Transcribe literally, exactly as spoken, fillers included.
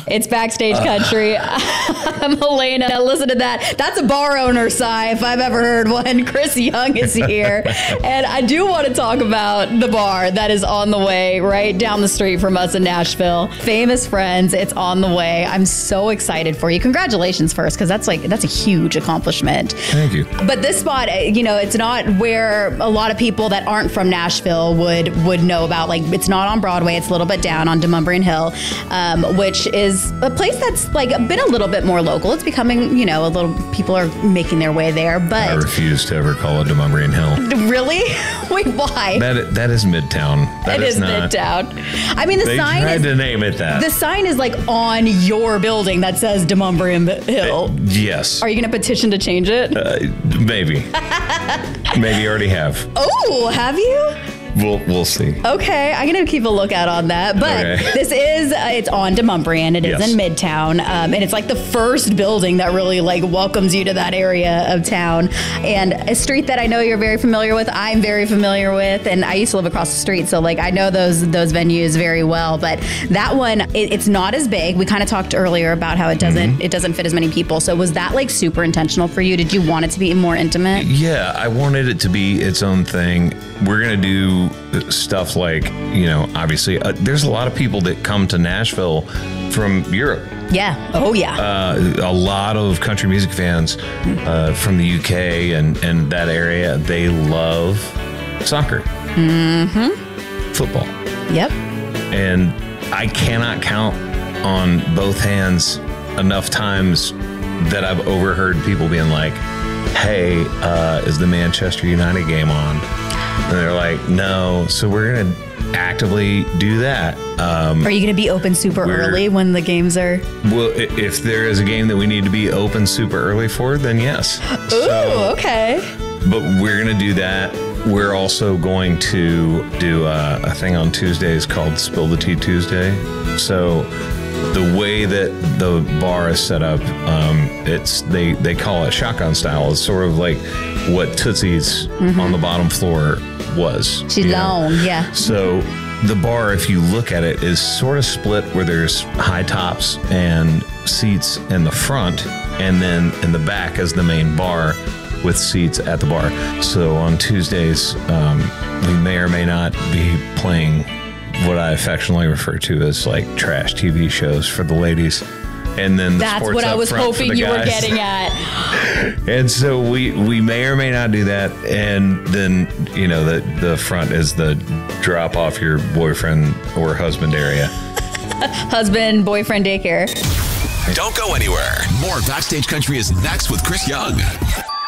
It's Backstage Country. I'm Helena. Now listen to that. That's a bar owner sigh if I've ever heard one. Chris Young is here. And I do want to talk about the bar that is on the way right down the street from us in Nashville. Famous Friends. It's on the way. I'm so excited for you. Congratulations first, because that's like, that's a huge accomplishment. Thank you. But this spot, you know, it's not where a lot of people that aren't from Nashville would would know about. Like, it's not on Broadway. It's a little bit down on Demonbreun Hill, um, which is a place that's like been a little bit more local. It's becoming, you know, a little, people are making their way there, but I refuse to ever call it Demonbreun Hill. Really? Wait, why? That that is Midtown. That it is, is not, Midtown. I mean, the they sign tried is, to name it that. The sign is like on your building that says Demonbreun Hill. Uh, yes. Are you going to petition to change it? Uh, maybe. Maybe you already have. Oh, have you? We'll we'll see. Okay, I'm gonna keep a lookout on that. But okay. This is uh, it's on Demonbreun. It is yes. in Midtown, um, and it's like the first building that really like welcomes you to that area of town, and a street that I know you're very familiar with. I'm very familiar with, and I used to live across the street, so like I know those those venues very well. But that one, it, it's not as big. We kind of talked earlier about how it doesn't mm-hmm. it doesn't fit as many people. So was that like super intentional for you? Did you want it to be more intimate? Yeah, I wanted it to be its own thing. We're gonna do stuff like, you know, obviously uh, there's a lot of people that come to Nashville from Europe. Yeah. Oh, yeah. Uh, a lot of country music fans uh, from the U K and, and that area, they love soccer. Mm-hmm. Football. Yep. And I cannot count on both hands enough times that I've overheard people being like, hey, uh, is the Manchester United game on? And they're like, no. So we're going to actively do that. Um, Are you going to be open super early when the games are? Well, if there is a game that we need to be open super early for, then yes. Ooh, so, okay. But we're going to do that. We're also going to do a, a thing on Tuesdays called Spill the Tea Tuesday. So the way that the bar is set up, um, it's they, they call it shotgun style. It's sort of like what Tootsie's mm-hmm. on the bottom floor was. She's long, yeah. So the bar, if you look at it, is sort of split where there's high tops and seats in the front, and then in the back is the main bar with seats at the bar. So on Tuesdays, um, we may or may not be playing what I affectionately refer to as like trash T V shows for the ladies. And then the That's sports what up I was front hoping for the you guys. were getting at. And so we, we may or may not do that. And then, you know, the, the front is the drop off your boyfriend or husband area. Husband, boyfriend daycare. Don't go anywhere. More Backstage Country is next with Chris Young.